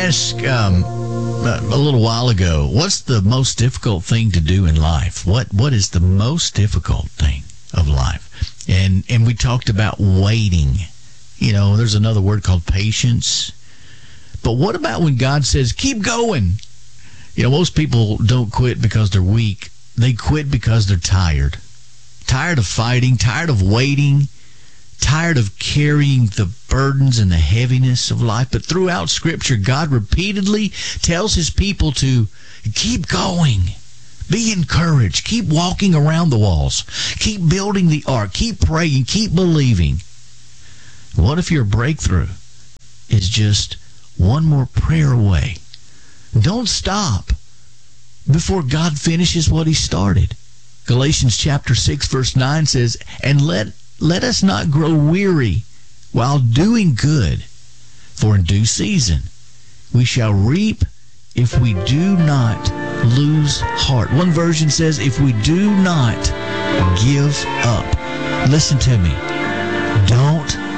asked a little while ago, what's the most difficult thing to do in life? What is the most difficult thing of life? And we talked about waiting. You know, there's another word called patience. But what about when God says, keep going? You know, most people don't quit because they're weak. They quit because they're tired. Tired of fighting, tired of waiting, tired of carrying the burdens and the heaviness of life. But throughout Scripture, God repeatedly tells his people to keep going, be encouraged, keep walking around the walls, keep building the ark, keep praying, keep believing. What if your breakthrough is just one more prayer away? Don't stop before God finishes what he started. Galatians chapter 6, verse 9 says, and let us not grow weary while doing good, for in due season we shall reap if we do not lose heart. One version says, if we do not give up. Listen to me. Don't